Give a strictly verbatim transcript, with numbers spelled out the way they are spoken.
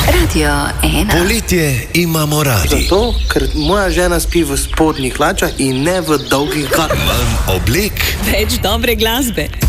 Radio ena. Poletje imamo radi. Zato, ker moja žena spi v spodnjih hlačah in ne v dolgih garah. Manj oblek, Več dobre glasbe.